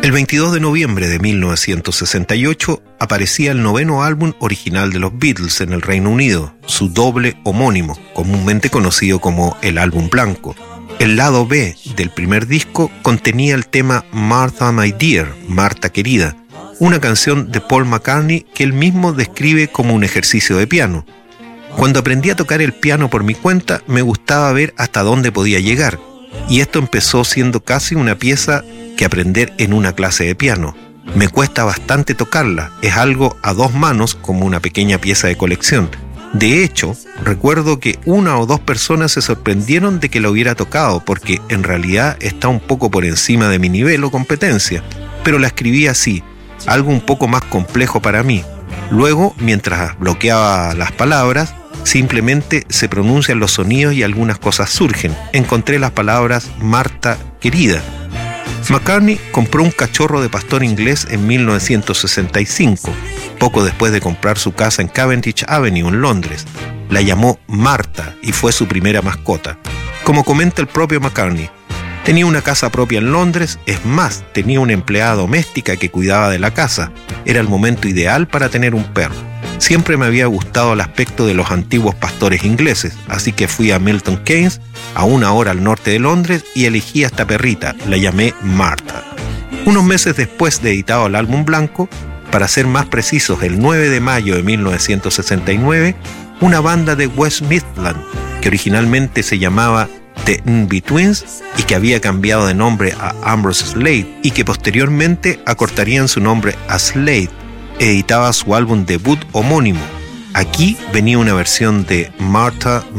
El 22 de noviembre de 1968 aparecía el noveno álbum original de los Beatles en el Reino Unido, su doble homónimo, comúnmente conocido como el álbum blanco. El lado B del primer disco contenía el tema Martha My Dear, Marta querida, una canción de Paul McCartney que él mismo describe como un ejercicio de piano. Cuando aprendí a tocar el piano por mi cuenta, me gustaba ver hasta dónde podía llegar, y esto empezó siendo casi una pieza que aprender en una clase de piano. Me cuesta bastante tocarla, es algo a dos manos como una pequeña pieza de colección. De hecho, recuerdo que una o dos personas se sorprendieron de que la hubiera tocado porque en realidad está un poco por encima de mi nivel o competencia, pero la escribí así, algo un poco más complejo para mí. Luego, mientras bloqueaba las palabras, simplemente se pronuncian los sonidos y algunas cosas surgen. Encontré las palabras Marta querida. McCartney compró un cachorro de pastor inglés en 1965, poco después de comprar su casa en Cavendish Avenue en Londres. La llamó Marta y fue su primera mascota. Como comenta el propio McCartney, tenía una casa propia en Londres, es más, tenía una empleada doméstica que cuidaba de la casa. Era el momento ideal para tener un perro. Siempre me había gustado el aspecto de los antiguos pastores ingleses, así que fui a Milton Keynes, a una hora al norte de Londres, y elegí a esta perrita, la llamé Marta. Unos meses después de editado el álbum blanco, para ser más precisos, el 9 de mayo de 1969, una banda de West Midlands, que originalmente se llamaba The In-Betweens y que había cambiado de nombre a Ambrose Slade y que posteriormente acortarían su nombre a Slade, editaba su álbum debut homónimo. Aquí venía una versión de Martha